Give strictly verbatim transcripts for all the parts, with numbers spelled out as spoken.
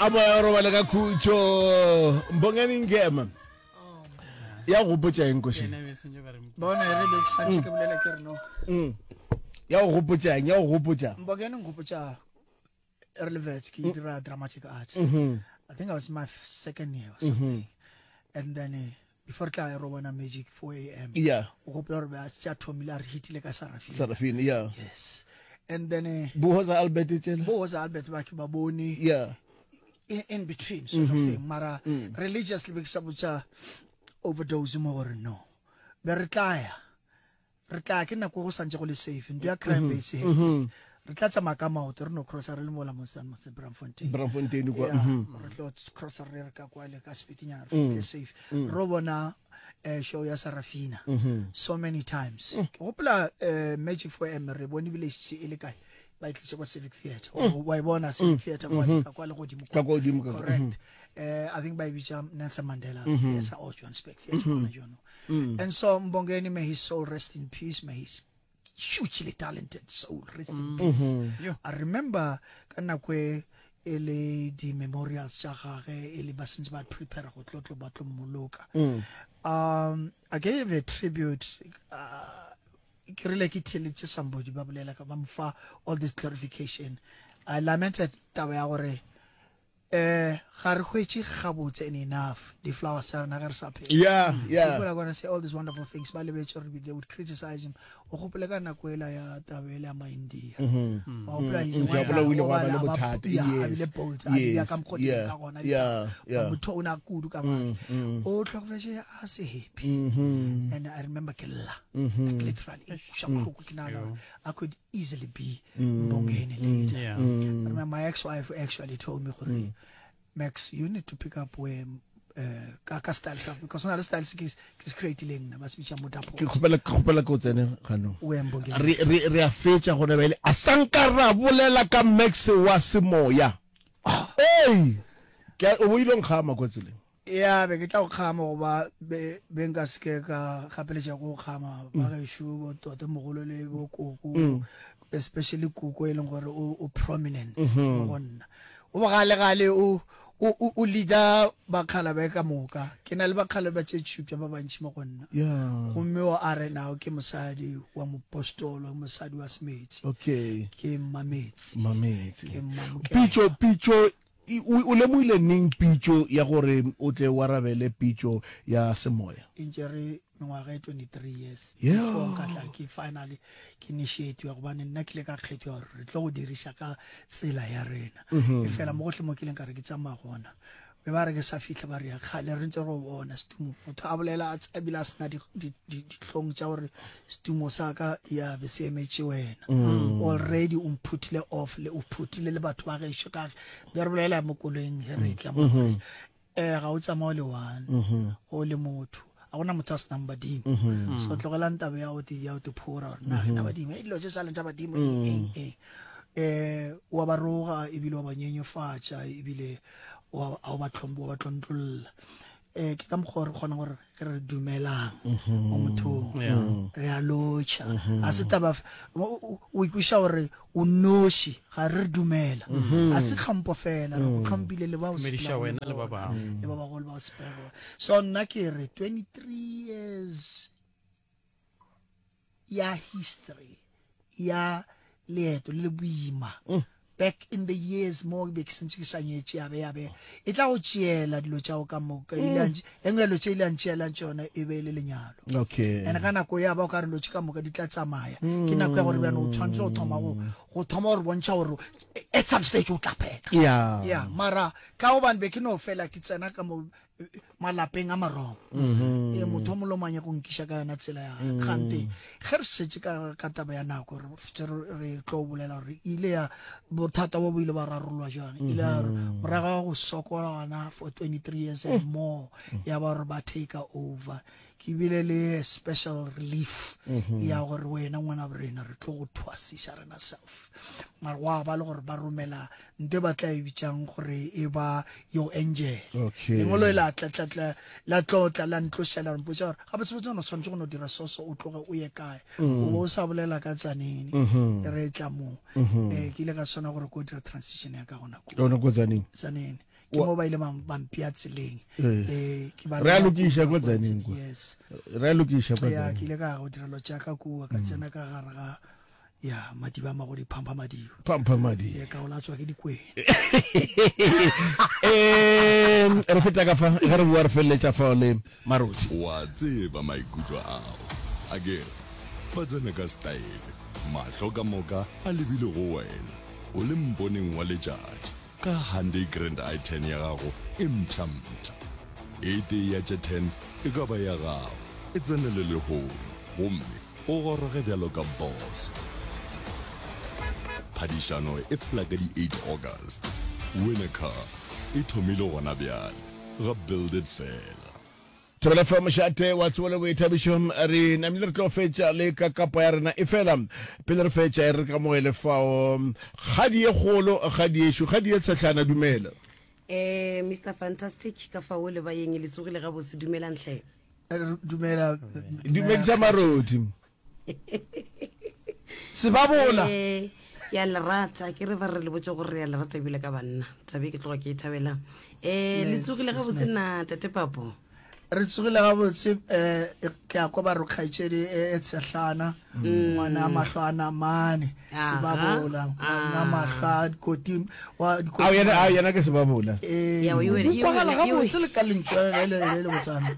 aba ro bale ka khutsho mbongeni ngema ya go botsa eng koshi bona re le tsantsi ke bolela ke re no mm ya go botsa eng ya go botsa mbongeni ngopotsa relevant ki dira dramatic art. mhm I think I was my f- second year or something. And then uh, before ka ro bona magic four a m yeah go pela re ba tsa thomile re hitile ka Sarafina. Sarafina yeah Yes. And then uh, Buhoza Albert tshela bo was Albert ba ke ba bone yeah in, in between sort mm-hmm. of thing mara mm. religiously be sabucha overdose mo gore no be re tlaya re tla ke nako go santse go le safe ndo ya crime base he re tla tsa makama o re no cross re le mola mo San Mose Bramfontein Bramfontein kwa re tlo cross re ka kwa le ka spitinya re safe ro bona eh show ya Sarafina so many times ke hopela magic four a m re bone village ile kae ba itlise kwa civic theater wa ibona civic theater kwa ka kwa le godimo ka godimo ka correct eh I think by which Nelson Mandela theater or Johannesburg theater you know and so mbongeni may his soul rest in peace, may his hugely talented soul rest in peace. I remember kana kwe ele di memorials tsa gage ele ba sentse ba prepare go tlotlo ba tlo moloka um I gave a tribute uh ke rile ke theletse somebody ba bolela ka ba mfa all this clarification. I lamented taba ya gore eh ga re khwetse gabotse enough the flowers are na ga re sa phela yeah yeah people are going to say all these wonderful things ba le betso re they would criticize him o gopela ka nako ela ya tabele ya ma India mhm o gopela o gopela o ile wa ba le bothata yes le bolt a ka mkhoti ka gona yeah yeah motho ona kudu ka mama o tlhokofetse a se happy mhm and I remember kella like literally shakuku kinala I could easily be mbongeni later. Yeah. I remember my ex-wife actually told me mm. Max, you need to pick up where uh ka style because na style is is creating na ba se bitsa motapo ke khopela khopela go tsene gano we mbongeni re re re a fetsa go nebele a sankara bolela ka Max wa semoya hey ke o boilong khama go tsele yeah be ke tla go khama go ba be nka ske ka gapeletša go khama ba ga shubo tota mogolo le bo koko especially koko e leng gore o prominent go nna o ba gale gale o o leader ba khala ba ka moka ke na le ba khala ba tshetshupa ba bantshi mo go nna yeah go mme o are now ke mosadi wa mopostolo mosadi wa Smetsi okay ke Mametsi Mametsi ke Mamuke pitcho pitcho o le moile ning pitcho ya gore o tle wa rabele pitcho ya semoya injere mengwaga twenty-three years yeah before ka tla ke finally ke initiate wa go bana nna ke le ka kgetho gore re tlo go dirisha ka tsela ya rena e fela mo gotle mo ke leng ka re ke tsamaya gona be ba re ke sa fitla ba re ya khale re ntse ro bona stumo motho a bolela a tsabila sna di di tlong tsa gore stumo sa ka ya be se emetse wena already um putile off le o putile le batho ba ge shaka be re bolela mo koleng he re tla mo eh ga o tsamaya le one o le motho a bona motho a se nang badimo so tlogela ntaba ya go di ya go phora na na badimo e dilo tse sa lentsa badimo eng eng eh wa ba roga e bile wa ba nyenyefatsa e bile wa a ba tlhombo wa ba tlontlolla eh ke ka mogore gona gore re dumelang mo motho re a locha a se taba o ikwisha gore o noshi ga re dumela a se tlhompo fela re go tlhompile le ba o se wena le ba ba le ba ba go le ba spego so nna ke re twenty-three years ya history ya leeto le buima back in the years more be ke sentse ke sanyetse ya be ya be e tla go tšela dilo tša go ka moka ile ntse engwe lo tšela ntšela tsona e be le lenyalo okay ene kana go ya ba ka re lo tšika moka di tla tsamaya ke nako ya gore bana o tshwantse go thoma go go thoma gore bontsha gore at some stage o tla pheta yeah yeah mara ka o ban be ke no fela ke tsena ka mo malapeng a maromo e motho mo lo manya go nkisha ka na tsela ya gante ge re setse ka ka taba ya nako re tlo bolela re ile ya bothata bo bo ile ba rarolwa jana ile moraga go sokola gana for twenty-three years and more ya ba re ba take over ke bile le special relief ya gore wena ngwana ba rena re tlo go thwasisa rena self mara wa ba le gore ba romela nte ba tla e bitsang gore e ba yo angel okay ngolo la tla tla tla la tlotla la ntlosela re mpotsa gore ga ba se botsa no tshwantse go no dira soso o tloga o ye kae o bo sa bolela ka tsaneni re tla mo eh ke ile ka sona gore go dira transition ya ka gona go ona go tsaneng tsaneni ke mo ba ile bampia tseleng eh ke ba re a lokisha kwa tsaneng kwa yes re a lokisha kwa ya tsaneng ke ile ka go dira lo tjaka ku ka tsena ka gare ga ya madiba ma go di phampa madiba phampa madiba ya ka o latswa ke dikweng eh re feta ka fa re bua re felletsa fa le Maruti wa tseba maikutlo ao age fa tsena ka style mahlo ka moka a lebile go wena o le mponeng wa letšatši ka Hyundai Grand i ten ya gago e mpšhampša eight ya tša ten e ka ba ya gago e tsenele lehono gomme o goroge bjalo ka boss phadišano e fela ka di-eight August win a car e thomile gona bjale ga build it fela Tole fa mshate wa tswele we tabishon re namile re tlo fetsa le ka kapa ya rena e fela pele re fetsa re ka moele fao khadi e kholo khadi e shu khadi e tsahlana dumela eh Mister Fantastic ka fa o le ba yeng le tsogile ga botse dumela ntle dumela dumela Maruti se ba bola eh ya la rata ke re ba re le botse gore ya la rata bile ka banna tabe ke tloga ke thabela eh le tsogile ga botse na tate papo re tsogile ga botse eh ke a kwa ba re khaitsedi e tsehlana ngwana mahlwana mane se ba bola ngwana mahla koti wa a yena a yena ke se ba bola eh ya o yena yo ga botse le ka lentswe le le le botsana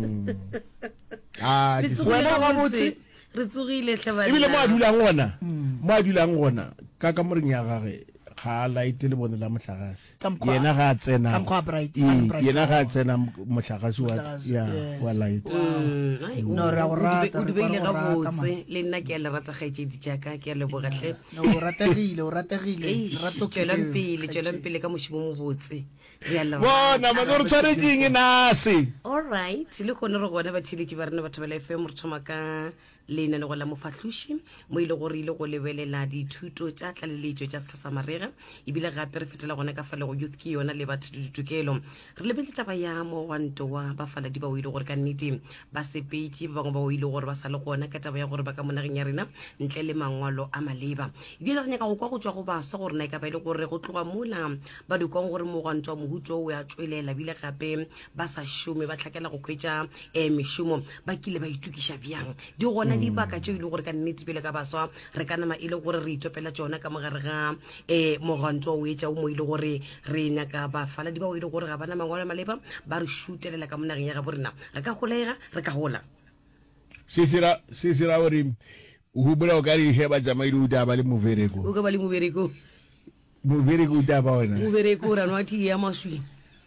ah le tsogile ga botse re tsogile tlhabana ebile mo a dulang gona mo a dulang gona ka ka moreng ya gage ga light le bone la mohlagase yena ga tsena yena ga tsena mohlagase wa ya wa light no ra ra o dibile ga botse le nna ke le rata gaetse di jaka ke le bogatle no o rategile o rategile rato ke la mpile tsela mpile ka moshimo mo botse ya la bona ma re tshwaretseng nase all right le gone re gona ba thileki ba rena batho ba la F M re thoma ka lena le go la mofahlushi mo ile gore ile go lebelela dithuto tša tlaleletšo tša setlha marega ebile gape re fetela gona ka fale go youth ke yona le batho ditokelo re lebeletse taba ya mo wanto wa ba fala di ba o ile gore ka nnete ba sepetse ba bangwe ba o ile gore ba sa le gona ka taba ya gore ba ka monageng ya rena ntle le mangwalo a maleba ebile re nyaka go kwa go tswa go ba sa gore na e ka ba ile gore go tloga mola ba dikong gore mo wanto wa mohutso o ya tswelela ebile gape ba sa šome ba tlhakela go khwetša eh mešomo ba kile ba itukisha bjang di gona di baka tšeo ile gore ka nnete pele ka baswa re ka nama ile gore re itopela tsona ka mogare ga eh mogantswa o etša o mo ile gore re nyaka ba fala di ba o ile gore ga bana mangwalo maleba ba re shutelela ka monageng ya ga borena re ka golega re ka gola sisira sisira ori o bula o ka ri he ba tsamaile o daba le movereko o ka ba le movereko movereko o daba ona movereko ra no ati ya maswi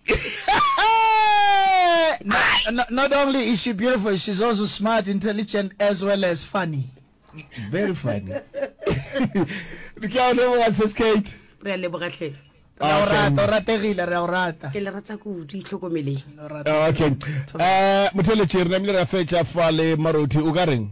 not, not only is she beautiful, she's also smart, intelligent, as well as funny. Very funny. Re ka le wa Skate. Re le bogatle. Rata rategile re rata. Ke le rata ku di tlhokomele. Okay. Eh motho le tshire na mile ra fetsa fa le Maruti o ka reng?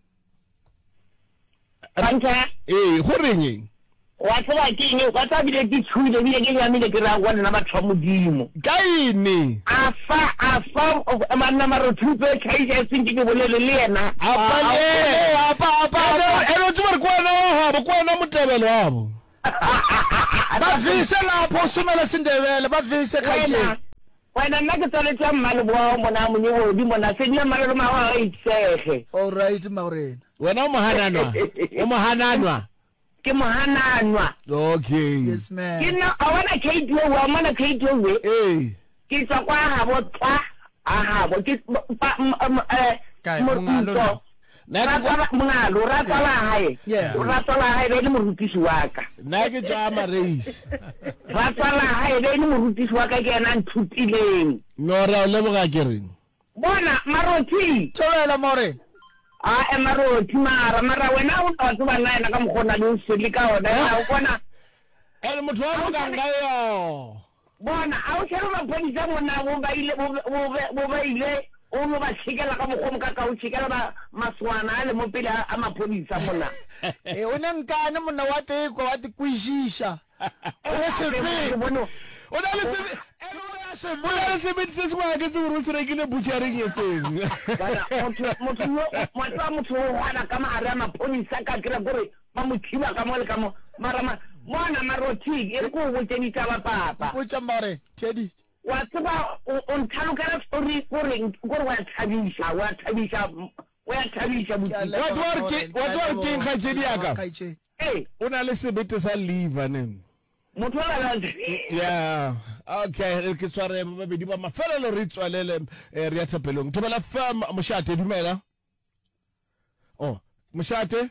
Ranta. Eh go reng? Wa tsela ke ne wa tsa bile ke tshwile bile ke nyamile ke ra gwana na batho modimo kaini afa afa manna Maruti pe khaija sintse ke bolele le yena apa le apa apa eno tsumar kwana ha ba kwana motebelo wabo ba vise lapho sumela sindebele ba vise khaije wena nna ke tsale tsa mmale bo mona monye wo di mona se di mmale le mawa a itsege all right Maureen wena o mohananwa o mohananwa ke mohananwa okay yes man ke na awana Kate wa mana Kate we eh ke tsa kwa ha bo tsa aha bo ke eh mongalo na ka mongalo ra tsala hae ra tsala hae le morutisi wa ka na ke tsa ma race ra tsala hae le morutisi wa ka ke na nthutileng no ra le boga kereng bona Maruti tsoela Maureen a Maruti mara mara wena o tsa ba nna ka mogona le se le ka ona o bona ele motho wa ga ngayo bona a o tshela ba polisa mona bo ba ile bo ba ile o no ba tshikela ka mogom ka ka o tshikela ba maswana le mo pele a mapolisa mona eh o neng kana mona wa te ko wa te kwishisha o se pe bona o na le se eno ya se mo ya se be se swa ke tsuru se rekile butchering e teng bana motho motho motho motho wa na ka mara ma polisa ka kira gore ba mo thiba ka mo le ka mo mara mona marotiki e ko go teni tsa ba papa o tsa mare Teddy wa tsaba on thalukela story gore gore wa thabisha wa thabisha wa thabisha botsi what work what working ga jedi aka eh una le sebete sa liver ne motho la yeah okay ke tsware ba be di ba mafelelo re tswalele re ya thapelong thobela fam moshate dumela oh moshate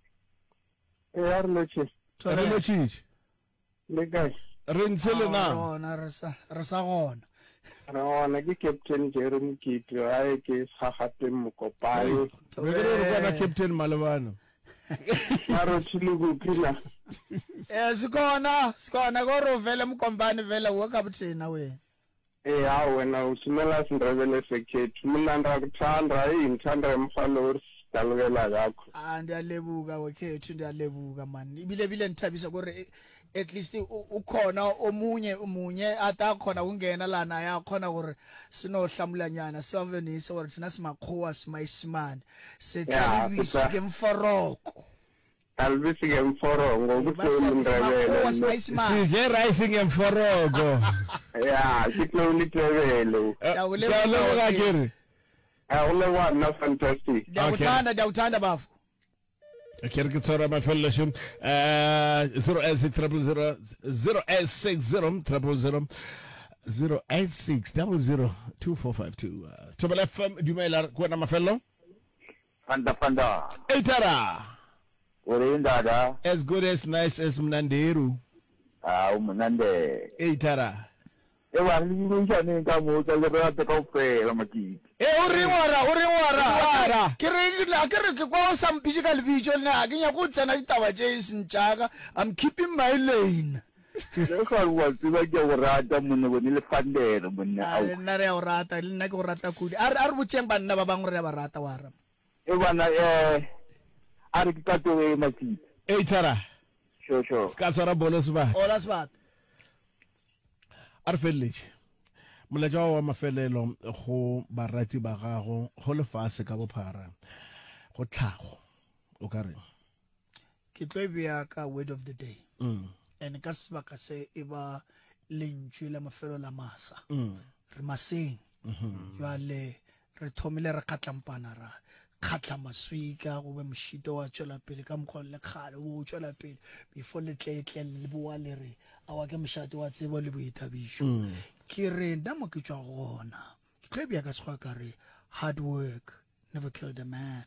e a re lotse re lo tshitshi le guys re ntsele na ona re sa re sa gona ra ona ke Captain Jeremy Kitu ai ke sagate mokopayo re re re bona Captain Malabana maro tshile go phila eh sikona sikona go ro vele mkombani vele wo kabuthina wena eh ha wena usimela sindrebele sekhethu mina ndakuthanda hey ngithanda emfalo dalukela yakho ah ndiyalebuka wekhethu ndiyalebuka man ibile bile nithabisa gore at least ukhona omunye umunye atakhona ungena lana yakhona gore sinohlamulanyana siwavenise gore thina simakhowa simayisimane sethalibisi ngemforoko albisi ngemforongo kuthulindrebele sidle rice ngemforoko yeah sikhona itebele yawulebuka kiri awulewana fantastic ndiyawuthanda ndiyawuthanda bafu Akere ke tsara mafelleshim uh zero eight six zero zero zero eight six zero zero zero zero eight six zero zero two four five two Tobela F M dumela kwana mafello fanda fanda Eitara uri ndada as good as nice as Mnanderu ah umunande Eitara ewa linjani ka mo ka le rata ka ofela makiti eh uri ngora uri ngora ke re la ke re ke kwa some physical visual na ke nya go tsena ditaba tse sintjaka I'm keeping my lane le ka wa tsiba ke go rata mone bone le fandelo monna a nna re o rata le nna ke go rata kudi a re botseng banna ba bangwe re ba rata wa ra e bana eh a re ka to e makiti Eitara sho sho ska tsara bolos ba ola sbat Arfellege molaja wa mafelelo go barati ba gago go lefase ka bophara go tlhago o ka re ke tlo bia ka word of the day mm and ka sebaka se e ba lentswe la mafelo la masa mm re maseng jwale re thomile re khatlampana ra khatla maswika go be moshito wa tswela pele ka mokgwa le khale o tswela pele before le tletle le boa le re a wa ke moshate wa tsebo le boitabisho ke re nda mo ke tswa gona ke tlo bia ka segwa ka re hard work never killed a man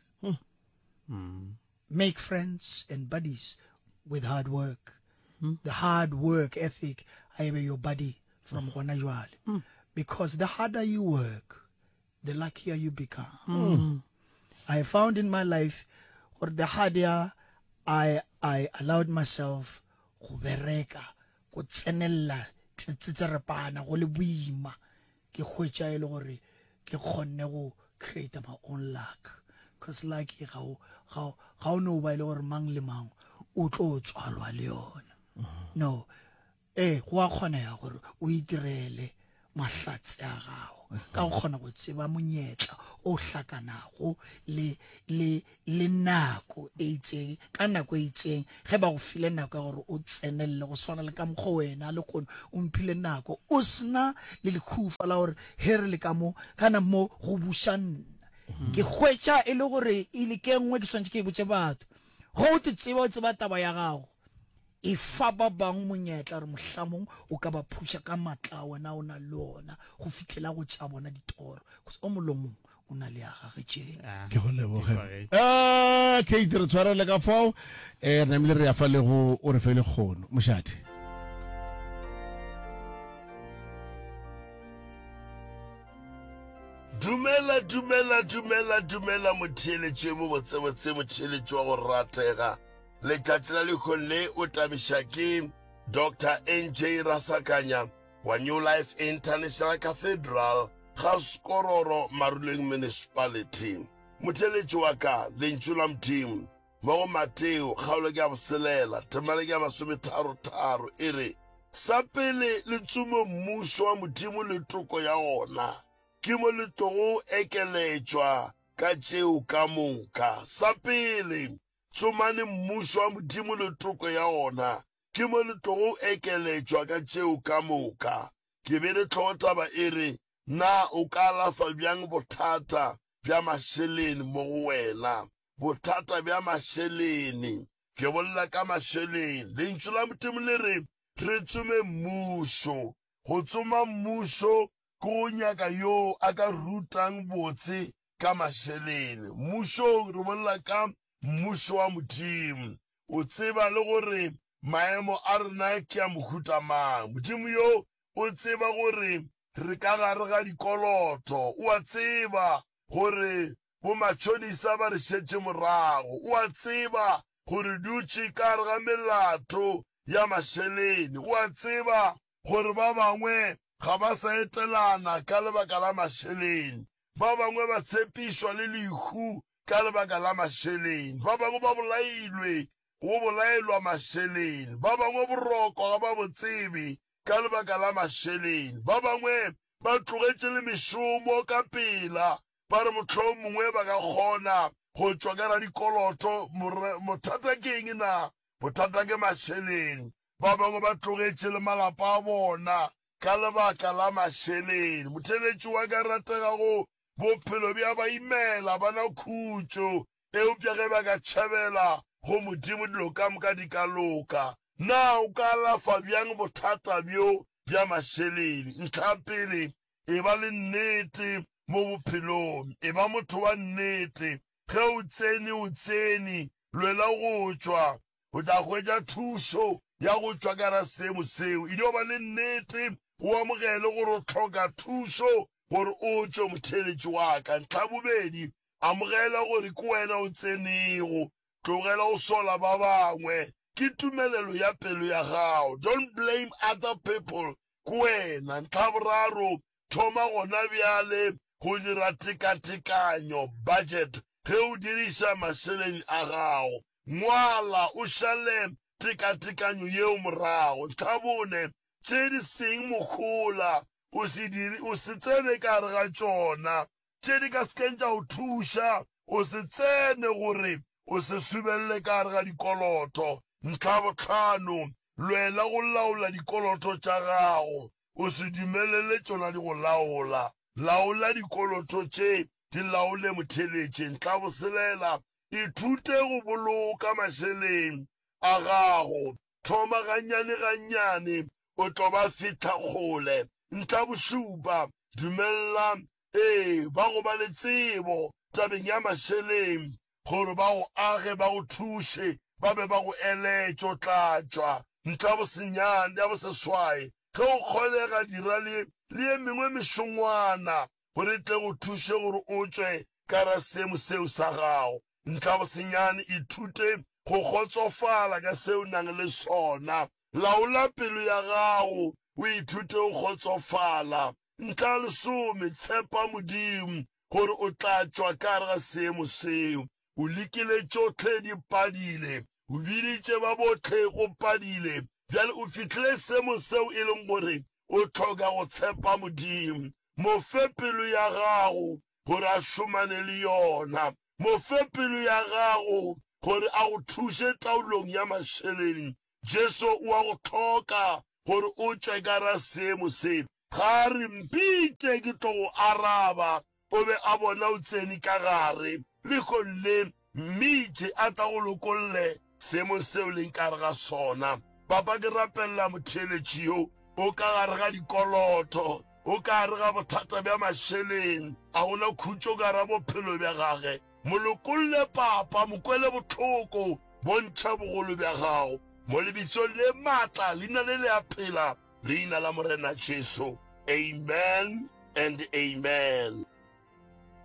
make friends and buddies with hard work the hard work ethic I be your buddy from gona jwale because the harder you work the luckier you become I found in my life or the harder I I allowed myself go bereka go tsenella tsitserepana go le boima ke khwetsa ile gore ke khonne go create my own luck cuz luck ga ga ga no ba ile gore mang le mang o tlo tswalwa le yona no eh go a khona ya gore o itirele mahlatsi a gago ka go khona go tseba monyetla o hlakanago le le le nako e itseng ka nako e itseng ge ba go file nako gore o tsenelle go swana le ka mkgo wena le kgone o mphile nako o sna le lekhufa la gore here le ka mo kana mo go bushanna ke khwetsa e le gore ile ke ngwe ke swantse ke botse batho go te tseba o tseba taba ya gago e fa ba bang monyetla re mohlamong o ka ba phusha ka matla wena o na lona go fitlhela go tsa bona ditoro cuz o molomong o na le aga ge tjena ke go leboge eh ke itire tshwara le ka fao eh re namile re ya fa le go o re fele khono moshate dumela dumela dumela dumela motheletše mo botsebotse motheletše wa go ratega letšatši la lekgonle o tabiša ke Doctor N J Rasakanya wa New Life International Cathedral ga Skororo Maruleng Municipality motheletše wa ka lentšu la mthimo mo go Mateo kgaolo ke a boselela temale ke a masometharotaro e re sa pele le tsumo mmušo wa modimo le toko ya ona ke mo le tlogo ekeletšwa ka tšeo ka moka sa pele tsomane mmušo wa modimo le toko ya ona ke mo le tlogo ekeletswa ka tšeo ka moka. Ke be le tlogo taba e re, na o ka alafa bjang bothata bja mašeleni mo go wena. Bothata bja mašeleni, ke bolela ka mašeleni. Lentšu la Modimo le re, re tsume mmušo. Go tsoma mmušo ke go nyaka yo a ka rutang botse ka mašeleni. Mmušo re bolela ka mmušo wa Modimo. O tseba le gore maemo a rena ke a mohuta mang. Modimo yo o tseba gore re ka gare ga dikoloto. O a tseba gore bo matšhonisa ba re šetše morago. O a tseba gore dutše ka gare ga melato ya mašeleni. O a tseba gore ba bangwe ga ba sa etelana ka lebaka la mašeleni. Ba bangwe ba tshepišwa le lehu ka lebaka la mašeleni. Ba bangwe ba bolailwe go bolaelwa mašeleni. Ba bangwe boroko ga ba botsebe ka lebaka la mašeleni. Ba bangwe ba tlogetše le mešomo ka pela ba re mohlomongwe ba ka kgona go tšwa ka ra dikoloto. Mothata ke eng na? Bothata ke mašeleni. Ba bangwe ba tlogetše le malapa a bona ka lebaka la mašeleni. Motheletši wa ka rategago bophelo bja ba imela bana khutšo eupša ge ba ka tšhabela go Modimo dilo ka moka di ka loka. Na o ka alafa bjang bothata bjo bja mašeleni? Ntlha pele, e ba le nnete mo bophelong, e ba motho wa nnete. Ge o tsene o tsene lwela go tšwa, o tla hwetša thušo ya go tšwa ka ra seemo seo. E dio ba le nnete o amogele gore o tlhoka thušo gore o tšwe motheletši wa ka. Ntlha bobedi, amogela gore ke wena o tsenego, tlogela o sola ba bangwe. Ke tumelelo ya pelo ya gago. Don't blame other people, ke wena. Ntlha boraro, thoma gona bjale go dira tekatekanyo, budget, ge o diriša mašeleni a gago. Ngwala o šale tekatekanyo yeo morago. Ntlha bone, tše di seng mokgola o se tsene ka gare ga tšona, tše di ka sekeng tša o thuša o se tsene gore o se subelele ka gare ga dikoloto. Ntlha bohlano, lwela go laola dikoloto tša gago, o se dumelele tšona di go laola. Laola dikoloto tše di laole motheletši. Ntlha boselela, ithute go boloka mašeleng a gago. Thoma gannyane gannyane o tlo ba fitha kgole. Ntlha bošupa, dumella ee ba go ba le tsebo tabeng ya mašeleng gore ba go age ba go thuše ba be ba go eletše o tlatšwa. Ntlha bosenyane ya boseswai, ge o kgolega dira le ye mengwe mešongwana gore tle go thuše gore o tšwe ka ra seemo seo sa gago. Ntlha bosenyane, ithute go kgotsofala ka seo nang le sona. Laola pelo ya gago o ithute go kgotsofala. Ntlha lesome, tshepa Modimo gore o tla tšwa ka gare ga seemo seo. O lekile tšotlhe di padile, o biditše ba botlhe go padile, bjale o fihlile seemo seo e leng gore o tlhoka go tshepa Modimo. Mo fe pelo ya gago gore a šomane le yona. Mo fe pelo ya gago gore a go thuše taolong ya mašeleni. Jesu o a go tlhoka gore o tšwe ka ra seemo se. Ga re mpite ke tlo go araba, o be a bona o tsene ka gare. Le kgonle mmitše a tla go lokolle seemo seo leng ka gare ga sona. Papa, ke rapelela motheletši yo o ka gare ga dikoloto, o ka gare ga bothata bja mašeleng, a gona khutšo ka gare bophelo bja gage. Mo lokolle Papa, mo kwele botlhoko, bontšha bogolo bja gago. Mo lebitsong le maatla, leina le le a phela, leina la Morena Jesu. Amen and amen.